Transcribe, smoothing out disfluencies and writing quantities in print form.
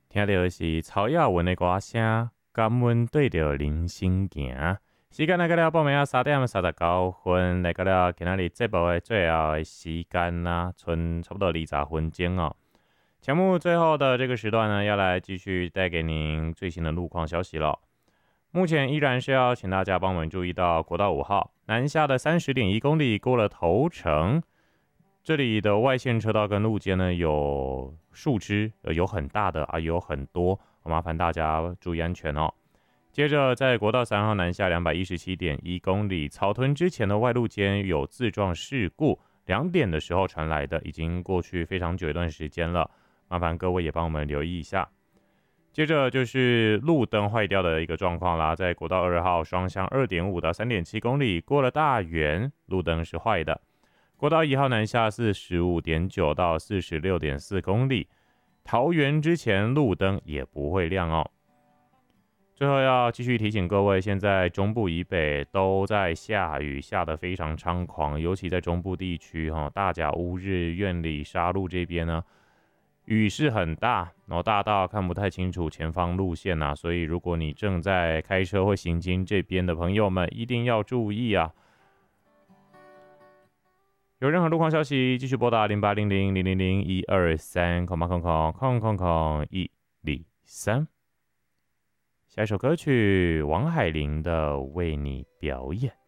听到的是曹雅文的歌声，感恩对着人生行。时间来到了报名啊3:39，来到了今仔日节目的最后的时间啦，剩差不多20分钟哦。节目最后的这个时段呢，要来继续带给您最新的路况消息了。目前依然是要请大家帮我们注意到国道5号南下的30.1公里过了头城，这里的外线车道跟路肩呢有树枝，有很大的啊，有很多，麻烦大家注意安全哦。接着在国道3号南下217.1公里草屯之前的外路间有自撞事故，2点的时候传来的，已经过去非常久一段时间了，麻烦各位也帮我们留意一下。接着就是路灯坏掉的一个状况啦，在国道2号双向2.5到3.7公里过了大园，路灯是坏的。国道1号南下45.9到46.4公里，桃园之前路灯也不会亮哦。最后要继续提醒各位，现在中部以北都在下雨，下得非常猖狂，尤其在中部地区大甲乌日、苑里、沙鹿这边呢，雨是很大，然后大到看不太清楚前方路线啊，所以如果你正在开车或行经这边的朋友们，一定要注意啊！有任何路况消息，继续拨打0800-000-123，000-123。下一首歌曲，王海玲的《为你表演》。